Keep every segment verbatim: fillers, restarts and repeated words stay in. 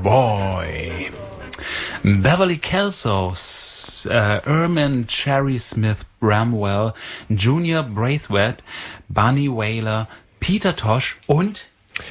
Boy. Beverly Kelso, äh, Erman Cherry Smith Bramwell, Junior Braithwaite, Bunny Wailer, Peter Tosh und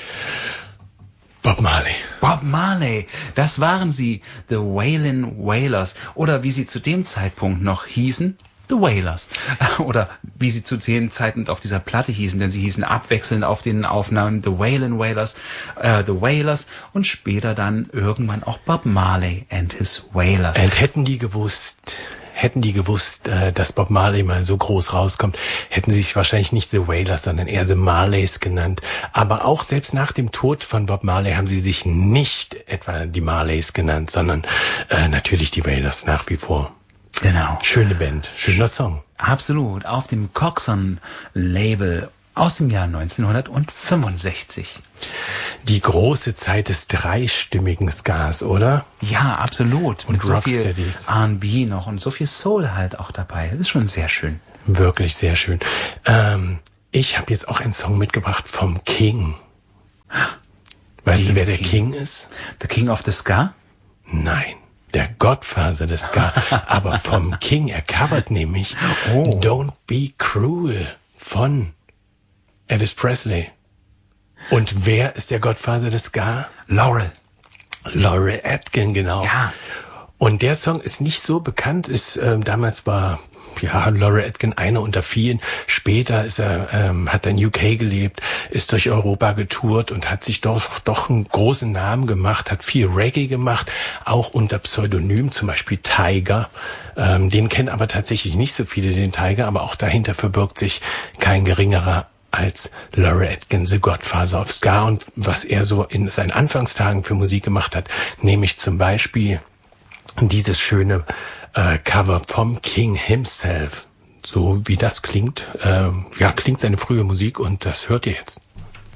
Bob Marley. Bob Marley, das waren sie, The Wailin' Wailers. Oder wie sie zu dem Zeitpunkt noch hießen, The Wailers. Oder wie sie zu dem Zeitpunkt auf dieser Platte hießen, denn sie hießen abwechselnd auf den Aufnahmen The Wailin' Wailers, äh, The Wailers und später dann irgendwann auch Bob Marley and his Wailers. Und hätten die gewusst... Hätten die gewusst, dass Bob Marley mal so groß rauskommt, hätten sie sich wahrscheinlich nicht The Wailers, sondern eher The Marleys genannt. Aber auch selbst nach dem Tod von Bob Marley haben sie sich nicht etwa die Marleys genannt, sondern äh, natürlich die Wailers nach wie vor. Genau. Schöne Band, schöner Song. Absolut, auf dem Coxsone-Label aus dem Jahr neunzehnhundertfünfundsechzig. Die große Zeit des dreistimmigen Skas, oder? Ja, absolut. Und mit so viel Rocksteadies. R and B noch und so viel Soul halt auch dabei. Das ist schon sehr schön. Wirklich sehr schön. Ähm, ich habe jetzt auch einen Song mitgebracht vom King. Weißt du, wer der King ist? The King of the Ska? Nein. Der Gottfaser des Ska. Aber vom King. Er covert nämlich Oh. Don't Be Cruel von Elvis Presley. Und wer ist der Gottfaser des Ska? Laurel. Laurel Aitken, genau. Ja. Und der Song ist nicht so bekannt, ist ähm, damals war ja Laurel Aitken einer unter vielen. Später ist er ähm, hat er in U K gelebt, ist durch Europa getourt und hat sich doch doch einen großen Namen gemacht, hat viel Reggae gemacht, auch unter Pseudonym, zum Beispiel Tiger. Ähm, den kennen aber tatsächlich nicht so viele, den Tiger, aber auch dahinter verbirgt sich kein geringerer als Laurel Aitken, The Godfather of Ska, und was er so in seinen Anfangstagen für Musik gemacht hat, nämlich zum Beispiel dieses schöne äh, Cover vom King himself. So wie das klingt, äh, ja, klingt seine frühe Musik, und das hört ihr jetzt.